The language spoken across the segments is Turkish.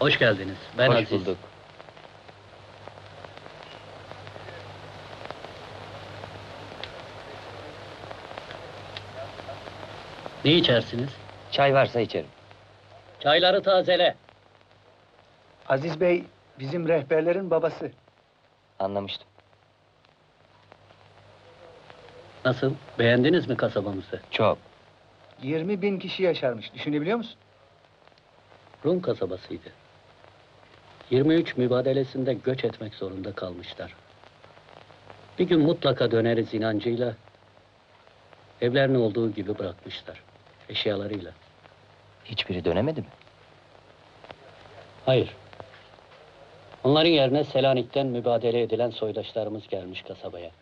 Hoş geldiniz. Ben Hoş Aziz. bulduk. Ne içersiniz? Çay varsa içerim. Çayları tazele. Aziz Bey, bizim rehberlerin babası. Anlamıştım. Nasıl? Beğendiniz mi kasabamızı? Çok. 20.000 kişi yaşarmış, düşünebiliyor musun? Rum kasabasıydı. 23 mübadelesinde göç etmek zorunda kalmışlar. Bir gün mutlaka döneriz inancıyla evlerini olduğu gibi bırakmışlar. Eşyalarıyla. Hiçbiri dönemedi mi? Hayır. Onların yerine Selanik'ten mübadele edilen soydaşlarımız gelmiş kasabaya.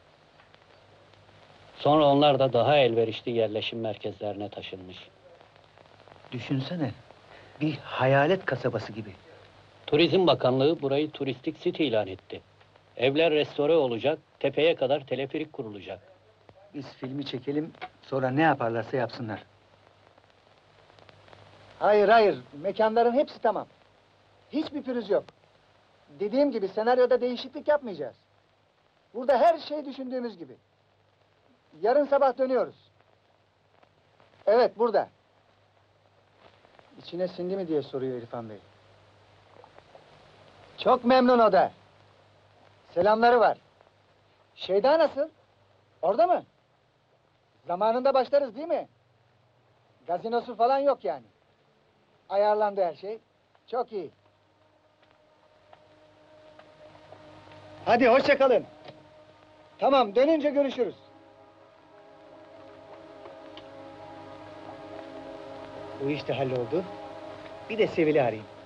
Sonra onlar da daha elverişli yerleşim merkezlerine taşınmış. Düşünsene, bir hayalet kasabası gibi. Turizm Bakanlığı burayı turistik sit ilan etti. Evler restore olacak, tepeye kadar teleferik kurulacak. Biz filmi çekelim, sonra ne yaparlarsa yapsınlar. Hayır, mekanların hepsi tamam. Hiçbir pürüz yok. Dediğim gibi senaryoda değişiklik yapmayacağız. Burada her şey düşündüğümüz gibi. Yarın sabah dönüyoruz. Evet, burada. İçine sindi mi diye soruyor İrfan Bey. Çok memnun o da. Selamları var. Şeyda nasıl? Orada mı? Zamanında başlarız değil mi? Gazinosu falan yok yani. Ayarlandı her şey. Çok iyi. Hadi hoşça kalın. Tamam, dönünce görüşürüz. Bu iş de halloldu. Bir de Sevil'i arayayım.